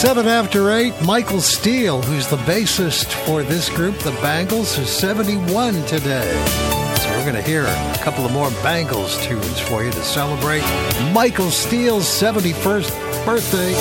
7 after 8, Michael Steele, who's the bassist for this group, the Bangles, is 71 today. So we're going to hear a couple of more Bangles tunes for you to celebrate Michael Steele's 71st birthday.